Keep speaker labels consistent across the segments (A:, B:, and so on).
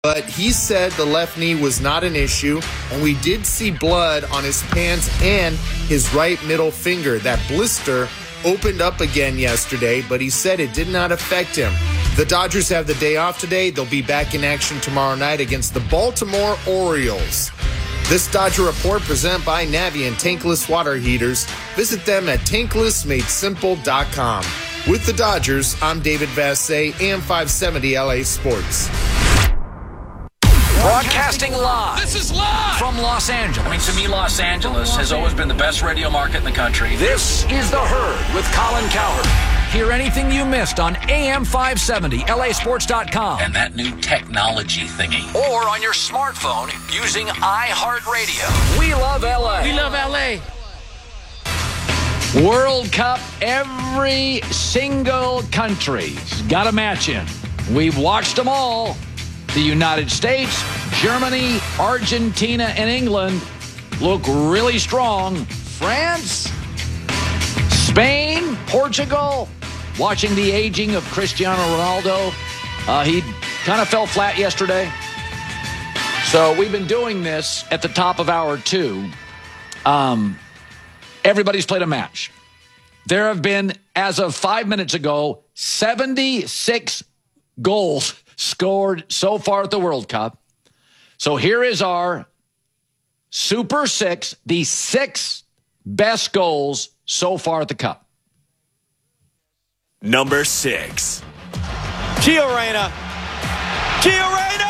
A: But he said the left knee was not an issue, and we did see blood on his pants and his right middle finger. That blister opened up again yesterday, but he said it did not affect him. The Dodgers have the day off today. They'll be back in action tomorrow night against the Baltimore Orioles. This Dodger Report presented by Navien Tankless Water Heaters. Visit them at tanklessmadesimple.com. With the Dodgers, I'm David Vassay, AM 570 LA Sports.
B: Broadcasting live.
C: This is live
B: from Los Angeles.
C: I mean, to me, Los Angeles has always been the best radio market in the country.
B: This is The Herd with Colin Cowherd. Hear anything you missed on AM 570, LASports.com.
C: And that new technology thingy.
B: Or on your smartphone using iHeartRadio. We love LA.
C: We love LA.
B: World Cup, every single country's got a match in. We've watched them all. The United States, Germany, Argentina, and England look really strong. France, Spain, Portugal, watching the aging of Cristiano Ronaldo. He kind of fell flat yesterday. So we've been doing this at the top of hour 2. Everybody's played a match. There have been, as of 5 minutes ago, 76 goals scored so far at the World Cup. So here is our Super 6, the 6 best goals so far at the Cup.
D: Number 6.
E: Gio Reyna. Gio Reyna!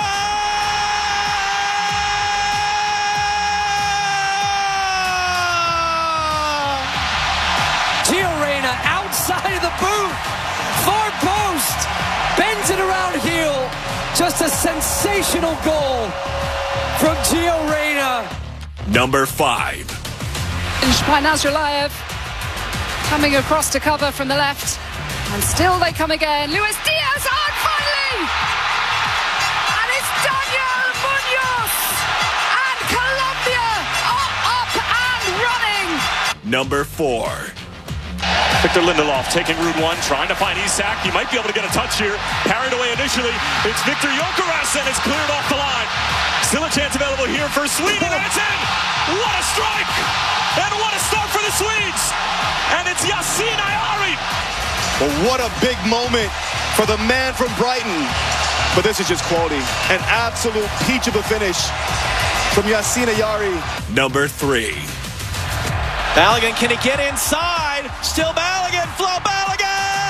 F: Gio Reyna outside of the boot. Far post. Bends it around heel. Just a sensational goal from Gio Reyna.
D: Number 5.
G: By Nazarlayev coming across to cover from the left. And still they come again. Luis Diaz on finally! And it's Daniel Munoz! And Colombia are up and running!
D: Number 4.
E: Victor Lindelof taking route 1, trying to find Isak. He might be able to get a touch here. Carried away initially. It's Victor Gyökeres, and it's cleared off the line. Still a chance available here for Sweden. That's in! What a strike! And what a start for the Swedes! And it's Yassine Ayari.
H: Well, what a big moment for the man from Brighton. But this is just quality. An absolute peach of a finish from Yassine Ayari.
D: Number 3.
E: Balogun, can he get inside? Still Balogun, Flo Balogun!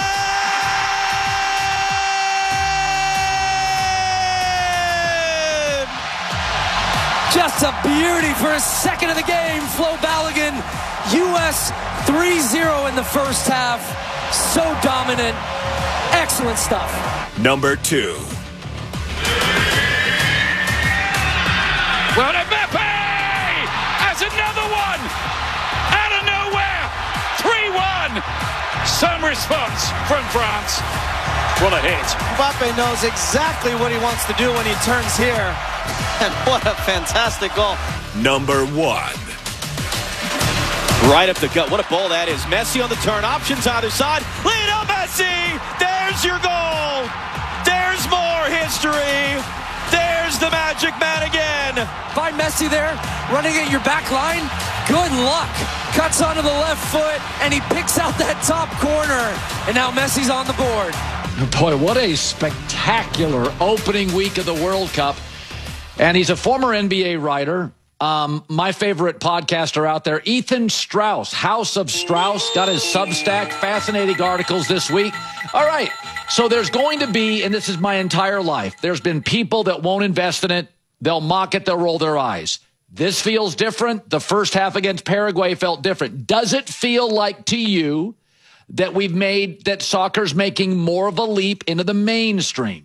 F: Just a beauty for a second of the game. Flo Balogun, U.S. 3-0 in the first half. So dominant. Excellent stuff.
D: Number 2.
C: Well, Mbappe has another one out of nowhere. 3-1. Some response from France.
E: What a hit.
I: Mbappe knows exactly what he wants to do when he turns here. And what a fantastic goal.
D: Number 1.
E: Right up the gut. What a ball that is. Messi on the turn. Options either side. Lionel Messi. There's your goal. There's more history. There's the magic man again.
F: Find Messi there, running at your back line. Good luck. Cuts onto the left foot, and he picks out that top corner. And now Messi's on the board.
B: Boy, what a spectacular opening week of the World Cup. And he's a former NBA writer. My favorite podcaster out there, Ethan Strauss, House of Strauss, got his Substack. Fascinating articles this week. All right, so there's going to be, and this is my entire life, there's been people that won't invest in it. They'll mock it. They'll roll their eyes. This feels different. The first half against Paraguay felt different. Does it feel like to you that that soccer's making more of a leap into the mainstream?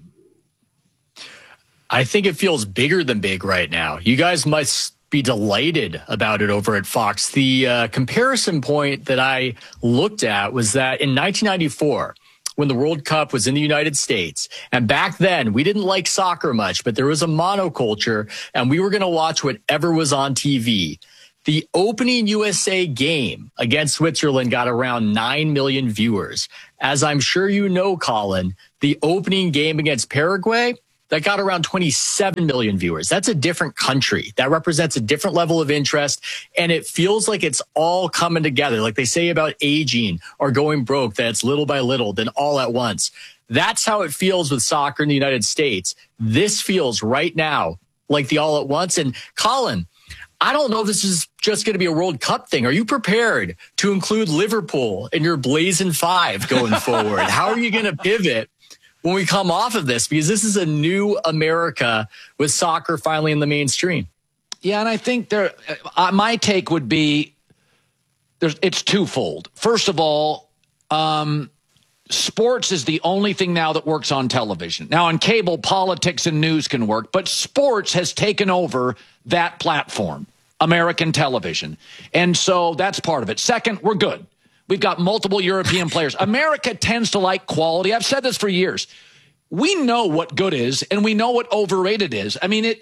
J: I think it feels bigger than big right now. You guys must be delighted about it over at Fox. The comparison point that I looked at was that in 1994, when the World Cup was in the United States, and back then we didn't like soccer much, but there was a monoculture, and we were going to watch whatever was on TV. The opening USA game against Switzerland got around 9 million viewers. As I'm sure you know, Colin, the opening game against Paraguay that got around 27 million viewers. That's a different country. That represents a different level of interest. And it feels like it's all coming together. Like they say about aging or going broke, that it's little by little, then all at once. That's how it feels with soccer in the United States. This feels right now like the all at once. And Colin, I don't know if this is just going to be a World Cup thing. Are you prepared to include Liverpool in your Blazing Five going forward? How are you going to pivot when we come off of this? Because this is a new America with soccer finally in the mainstream.
B: Yeah, and I think my take would be it's twofold. First of all, sports is the only thing now that works on television. Now, on cable, politics and news can work, but sports has taken over that platform, American television. And so that's part of it. Second, we're good. We've got multiple European players. America tends to like quality. I've said this for years. We know what good is, and we know what overrated is. I mean,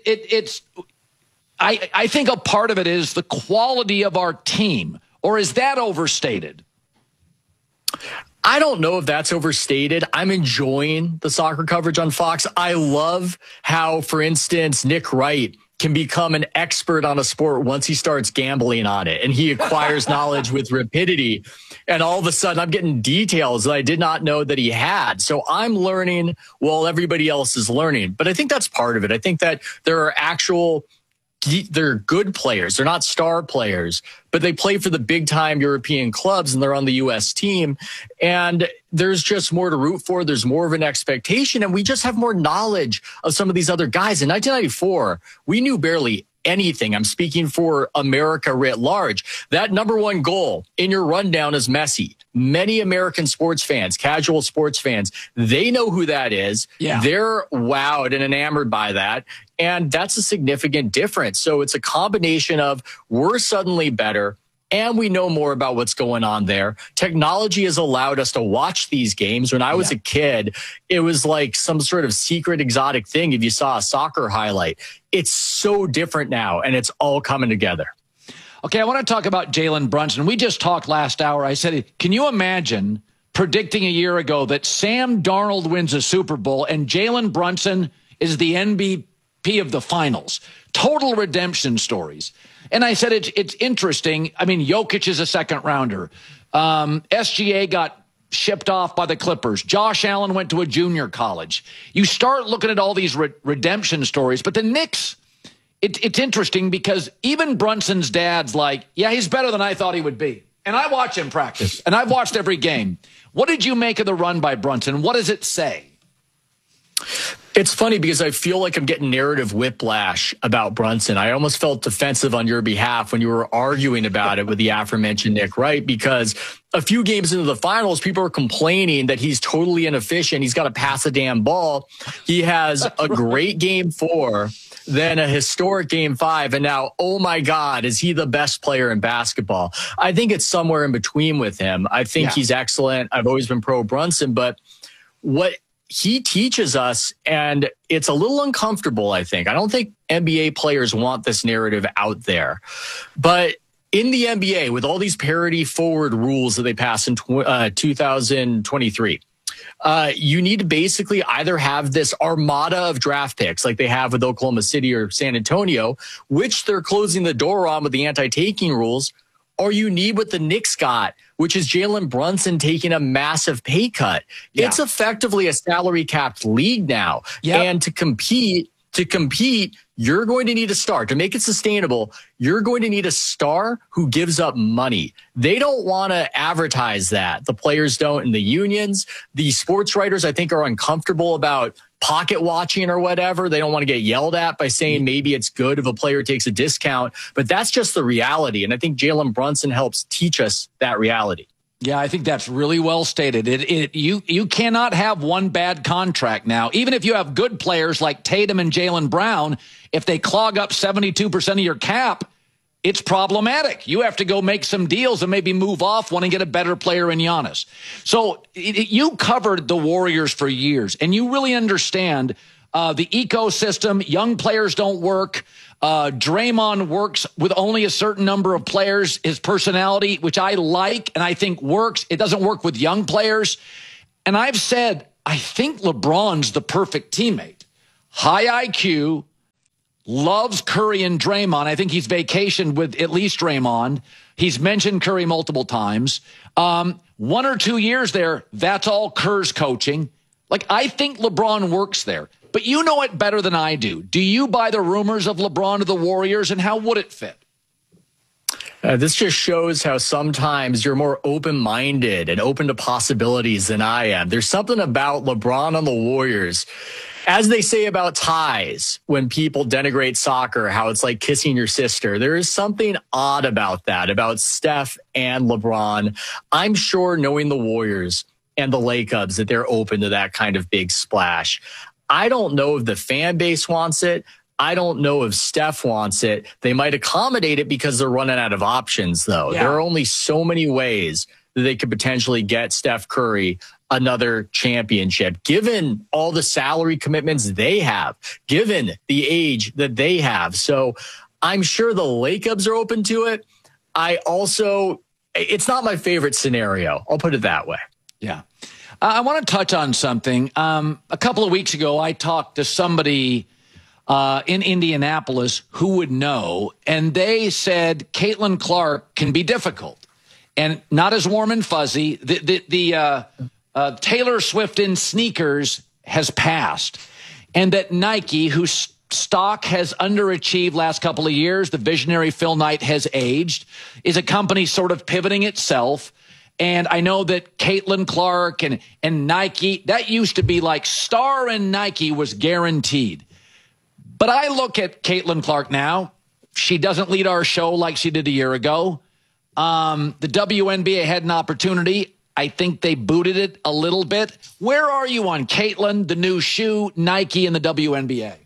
B: I think a part of it is the quality of our team. Or is that overstated?
J: I don't know if that's overstated. I'm enjoying the soccer coverage on Fox. I love how, for instance, Nick Wright can become an expert on a sport once he starts gambling on it, and he acquires knowledge with rapidity. And all of a sudden I'm getting details that I did not know that he had. So I'm learning while everybody else is learning. But I think that's part of it. I think that they're good players. They're not star players, but they play for the big time European clubs and they're on the U.S. team. And there's just more to root for. There's more of an expectation. And we just have more knowledge of some of these other guys. In 1994, we knew barely anything. I'm speaking for America writ large. That number one goal in your rundown is Messi. Many American sports fans, casual sports fans, they know who that is. Yeah. They're wowed and enamored by that. And that's a significant difference. So it's a combination of we're suddenly better and we know more about what's going on there. Technology has allowed us to watch these games. When I was a kid, it was like some sort of secret exotic thing if you saw a soccer highlight. It's so different now, and it's all coming together.
B: Okay, I want to talk about Jalen Brunson. We just talked last hour. I said, can you imagine predicting a year ago that Sam Darnold wins a Super Bowl and Jalen Brunson is the MVP of the finals? Total redemption stories. And I said, it's interesting. I mean, Jokic is a second rounder. SGA got shipped off by the Clippers. Josh Allen went to a junior college. You start looking at all these redemption stories, but the Knicks, it's interesting because even Brunson's dad's like, yeah, he's better than I thought he would be. And I watch him practice, and I've watched every game. What did you make of the run by Brunson? What does it say?
J: It's funny because I feel like I'm getting narrative whiplash about Brunson. I almost felt defensive on your behalf when you were arguing about it with the aforementioned Nick Wright, because a few games into the finals, people are complaining that he's totally inefficient. He's got to pass a damn ball. He has a great game 4, then a historic game 5. And now, oh my God, is he the best player in basketball? I think it's somewhere in between with him. I think he's excellent. I've always been pro Brunson, but what he teaches us, and it's a little uncomfortable, I think. I don't think NBA players want this narrative out there. But in the NBA, with all these parity forward rules that they passed in 2023, you need to basically either have this armada of draft picks like they have with Oklahoma City or San Antonio, which they're closing the door on with the anti-taking rules, or you need what the Knicks got, which is Jalen Brunson taking a massive pay cut. Yeah. It's effectively a salary capped league now. Yep. And to compete, you're going to need a star. To make it sustainable, you're going to need a star who gives up money. They don't want to advertise that. The players don't, and the unions. The sports writers, I think, are uncomfortable about pocket watching or whatever. They don't want to get yelled at by saying maybe it's good if a player takes a discount, but that's just the reality. And I think Jalen Brunson helps teach us that reality.
B: Yeah, I think that's really well stated. You cannot have one bad contract now. Even if you have good players like Tatum and Jaylen Brown, if they clog up 72% of your cap, it's problematic. You have to go make some deals and maybe move off one and get a better player in Giannis. So you covered the Warriors for years, and you really understand the ecosystem. Young players don't work. Draymond works with only a certain number of players. His personality, which I like and I think works, it doesn't work with young players. And I've said, I think LeBron's the perfect teammate. high IQ, loves Curry and Draymond. I think he's vacationed with at least Draymond. He's mentioned Curry multiple times. 1 or 2 years there, that's all Kerr's coaching. Like, I think LeBron works there. But you know it better than I do. Do you buy the rumors of LeBron to the Warriors, and how would it fit?
J: This just shows how sometimes you're more open-minded and open to possibilities than I am. There's something about LeBron on the Warriors, as they say about ties, when people denigrate soccer, how it's like kissing your sister. There is something odd about that, about Steph and LeBron. I'm sure, knowing the Warriors and the Lakers, that they're open to that kind of big splash. I don't know if the fan base wants it. I don't know if Steph wants it. They might accommodate it because they're running out of options, though. Yeah. There are only so many ways that they could potentially get Steph Curry another championship, given all the salary commitments they have, given the age that they have. So I'm sure the Lakers are open to it. It's not my favorite scenario. I'll put it that way.
B: Yeah. I want to touch on something. A couple of weeks ago, I talked to somebody in Indianapolis who would know, and they said Caitlin Clark can be difficult and not as warm and fuzzy. The Taylor Swift in sneakers has passed, and that Nike, whose stock has underachieved last couple of years, the visionary Phil Knight has aged, is a company sort of pivoting itself. And I know that Caitlin Clark and Nike, that used to be like Star and Nike was guaranteed. But I look at Caitlin Clark now. She doesn't lead our show like she did a year ago. The WNBA had an opportunity. I think they booted it a little bit. Where are you on Caitlin, the new shoe, Nike, and the WNBA?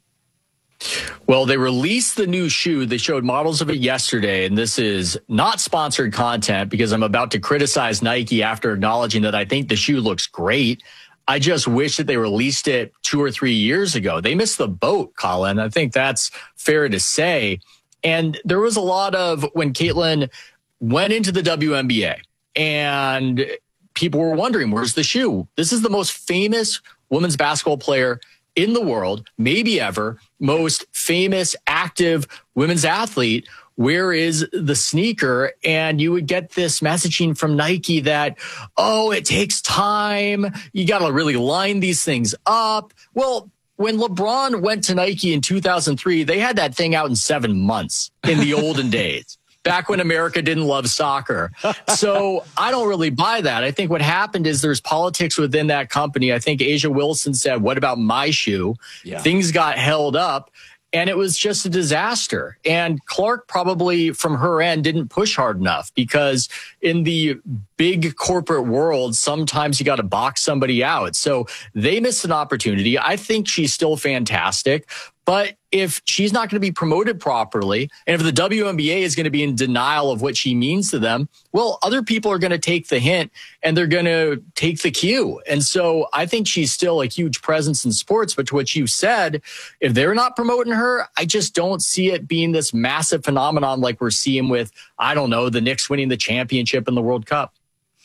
J: Well, they released the new shoe. They showed models of it yesterday, and this is not sponsored content because I'm about to criticize Nike after acknowledging that I think the shoe looks great. I just wish that they released it 2 or 3 years ago. They missed the boat, Colin. I think that's fair to say. And there was a lot of, when Caitlin went into the WNBA and people were wondering, where's the shoe? This is the most famous women's basketball player in the world, maybe ever, most famous active women's athlete. Where is the sneaker? And you would get this messaging from Nike that, oh, it takes time. You got to really line these things up. Well, when LeBron went to Nike in 2003, they had that thing out in 7 months in the olden days, back when America didn't love soccer. So I don't really buy that. I think what happened is there's politics within that company. I think Asia Wilson said, what about my shoe? Yeah. Things got held up. And it was just a disaster. And Clark probably, from her end, didn't push hard enough, because in the big corporate world, sometimes you got to box somebody out. So they missed an opportunity. I think she's still fantastic. But if she's not going to be promoted properly, and if the WNBA is going to be in denial of what she means to them, well, other people are going to take the hint and they're going to take the cue. And so I think she's still a huge presence in sports. But to what you said, if they're not promoting her, I just don't see it being this massive phenomenon like we're seeing with, I don't know, the Knicks winning the championship in the World Cup.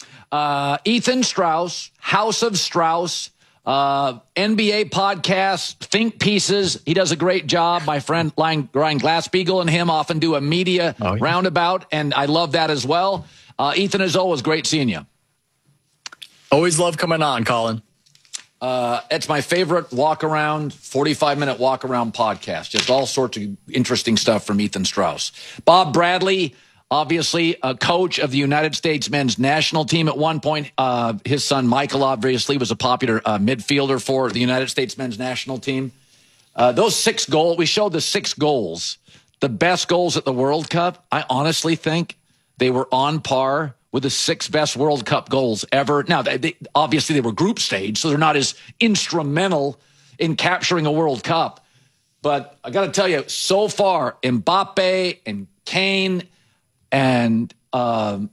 B: Ethan Strauss, House of Strauss. NBA podcast, Think Pieces. He does a great job. My friend Ryan Glassbeagle and him often do a media roundabout, and I love that as well. Ethan, as always, great seeing you.
J: Always love coming on, Colin.
B: It's my favorite walk-around, 45-minute walk-around podcast. Just all sorts of interesting stuff from Ethan Strauss. Bob Bradley, obviously a coach of the United States men's national team at one point. His son, Michael, obviously was a popular midfielder for the United States men's national team. Those 6 goals, we showed the 6 goals, the best goals at the World Cup. I honestly think they were on par with the 6 best World Cup goals ever. Now, obviously they were group stage, so they're not as instrumental in capturing a World Cup. But I got to tell you, so far, Mbappe and Kane and Balogun,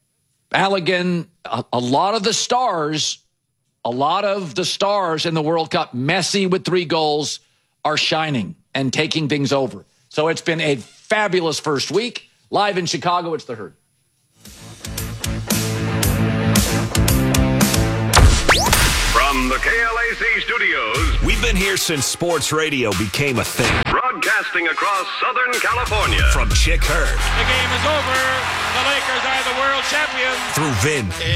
B: a lot of the stars in the World Cup, Messi with 3 goals, are shining and taking things over. So it's been a fabulous first week. Live in Chicago, it's The Herd.
K: From the KLAC studios,
D: we We've been here since sports radio became a thing.
K: Broadcasting across Southern California.
D: From Chick Hearn.
C: The game is over. The Lakers are the world champions.
D: Through Vin.